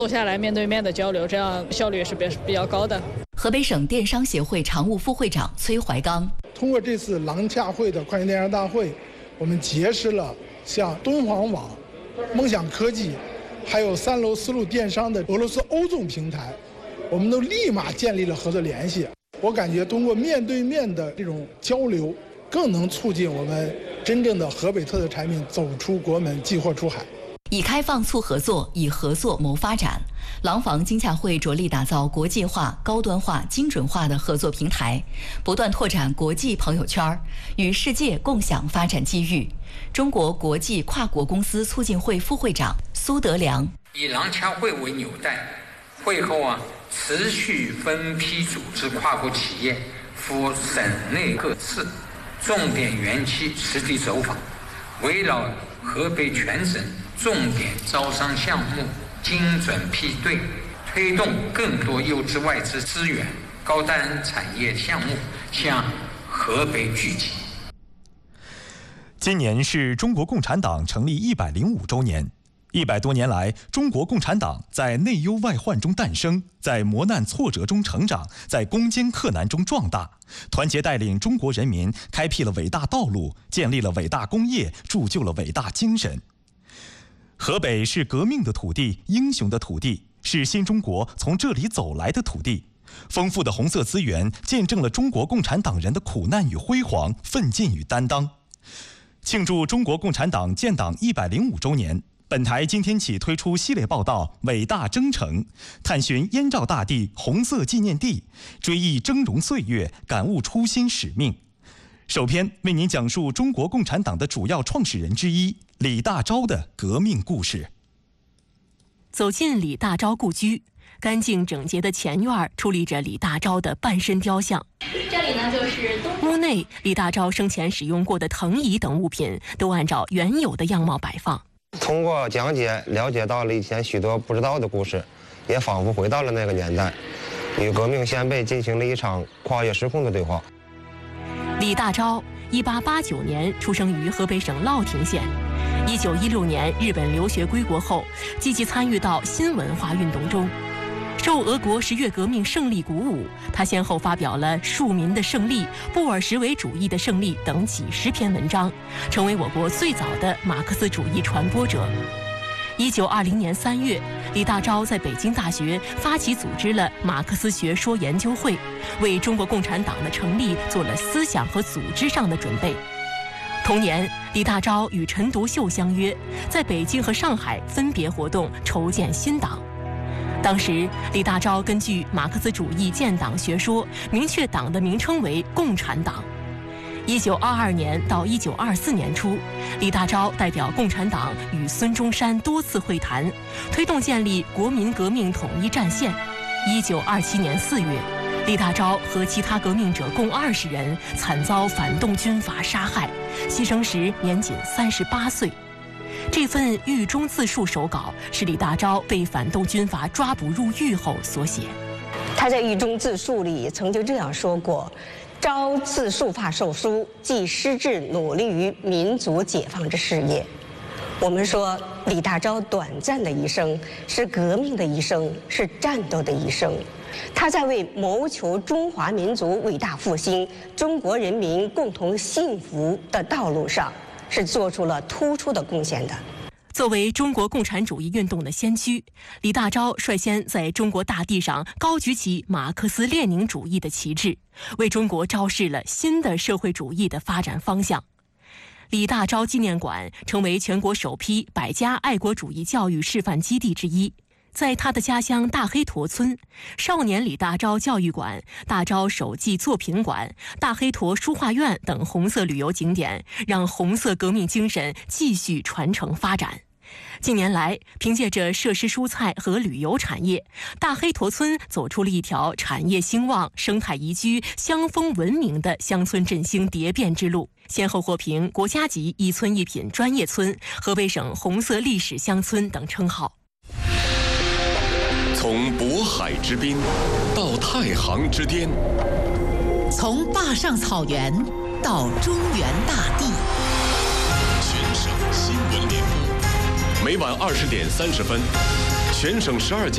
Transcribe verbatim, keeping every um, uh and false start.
坐下来面对面的交流，这样效率也是比比较高的。 河北省电商协会常务副会长崔怀刚， 通过这次廊洽会的跨境电商大会，我们结识了像敦煌网、梦想科技，还有三楼丝路电商的俄罗斯欧纵平台，我们都立马建立了合作联系。我感觉通过面对面的这种交流，更能促进我们真正的河北特色产品走出国门，寄货出海。 以开放促合作，以合作谋发展。廊坊经洽会着力打造国际化、高端化、精准化的合作平台，不断拓展国际朋友圈，与世界共享发展机遇。中国国际跨国公司促进会副会长苏德良， 以廊洽会为纽带，会后啊，持续分批组织跨国企业赴省内各市，重点园区实地走访，围绕河北全省重点招商项目精准批对，推动更多优质外资资源、高端产业项目向河北聚集。 今年是中国共产党成立一百零五周年。一百多年来，中国共产党在内忧外患中诞生，在磨难挫折中成长，在攻坚克难中壮大，团结带领中国人民开辟了伟大道路，建立了伟大工业，铸就了伟大精神。河北是革命的土地，英雄的土地，是新中国从这里走来的土地。丰富的红色资源见证了中国共产党人的苦难与辉煌、奋进与担当。庆祝中国共产党建党一百零五周年，本台今天起推出系列报道《伟大征程》，探寻燕赵大地红色纪念地，追忆峥嵘岁月，感悟初心使命。首篇为您讲述中国共产党的主要创始人之一李大钊的革命故事。 走进李大钊故居，干净整洁的前院矗立着李大钊的半身雕像。 这里呢就是屋内，李大钊生前使用过的藤椅等物品都按照原有的样貌摆放。 通过讲解，了解到了以前许多不知道的故事，也仿佛回到了那个年代，与革命先辈进行了一场跨越时空的对话。 李大钊，一八八九年出生于河北省乐亭县。一九一六年日本留学归国后，积极参与到新文化运动中。受俄国十月革命胜利鼓舞，他先后发表了《庶民的胜利》《布尔什维主义的胜利》等几十篇文章，成为我国最早的马克思主义传播者。一九二零年三月，李大钊在北京大学发起组织了马克思学说研究会，为中国共产党的成立做了思想和组织上的准备。同年，李大钊与陈独秀相约，在北京和上海分别活动，筹建新党。当时，李大钊根据马克思主义建党学说，明确党的名称为共产党。一九二二年到一九二四年初，李大钊代表共产党与孙中山多次会谈，推动建立国民革命统一战线。一九二七年四月，李大钊和其他革命者共二十人惨遭反动军阀杀害，牺牲时年仅三十八岁。这份狱中自述手稿是李大钊被反动军阀抓捕入狱后所写。 他在狱中自述里曾经这样说过：钊自述发受书，既失志努力于民族解放之事业。我们说，李大钊短暂的一生是革命的一生，是战斗的一生。他在为谋求中华民族伟大复兴、中国人民共同幸福的道路上，是做出了突出的贡献的。 作为中国共产主义运动的先驱，李大钊率先在中国大地上高举起马克思列宁主义的旗帜，为中国昭示了新的社会主义的发展方向。李大钊纪念馆成为全国首批百家爱国主义教育示范基地之一。在他的家乡大黑坨村，少年李大钊教育馆、大钊手记作品馆、大黑坨书画院等红色旅游景点，让红色革命精神继续传承发展。近年来，凭借着设施蔬菜和旅游产业，大黑坨村走出了一条产业兴旺、生态宜居、乡风文明的乡村振兴蝶变之路，先后获评国家级一村一品专业村、河北省红色历史乡村等称号。 从渤海之滨到太行之巅， 从坝上草原到中原大地， 全省新闻联播，每晚二十点三十分，全省十二家